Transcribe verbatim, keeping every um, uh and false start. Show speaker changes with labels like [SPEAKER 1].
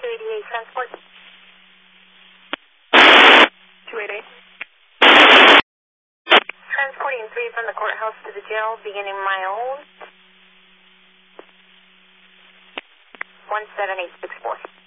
[SPEAKER 1] two eighty-eight transport.
[SPEAKER 2] two eighty-eight.
[SPEAKER 1] Transporting three from the courthouse to the jail, beginning my own. one seven eight six four.